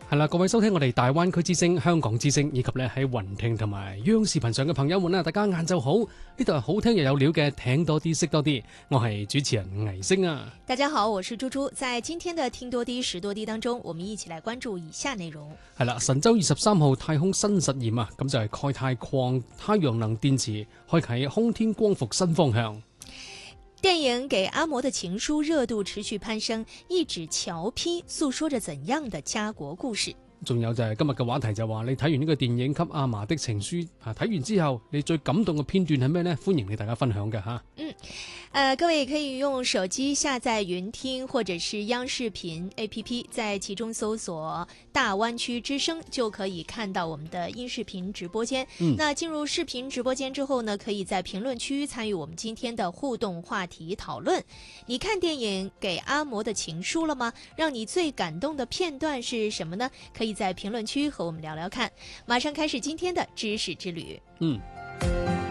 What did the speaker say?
係啦，各位收聽我哋大灣區之聲、香港之聲，以及咧喺雲聽同埋央視頻上嘅朋友們，大家晏晝好！呢度係好聽又有料嘅，聽多啲識多啲，我係主持人倪星啊。 大家好，我是豬豬。在今天的聽多啲識多啲當中，我們一起來關注以下內容。 係啦，神舟23號太空新實驗啊，咁就係鈣鈦礦太陽能電池，開啟空天光伏新方向。 電影《給阿嬤的情書》熱度持續攀升，一紙橋批訴說着怎樣的家國故事？ 仲有就係今日嘅話題就話，你睇完呢個電影《給阿嬤的情書》睇完之後，你最感動嘅片段係咩呢？歡迎你大家分享嘅吓。 各位也可以用手機下載雲聽或者是央視頻 APP， 在其中搜索大灣區之聲，就可以看到我們的音視頻直播間。那進入視頻直播間之後呢，可以在評論區參與我們今天的互動話題討論。你看電影《給阿嬤的情書》了嗎？讓你最感動的片段是什麼呢？可以在評論區和我們聊聊看。馬上開始今天的知識之旅。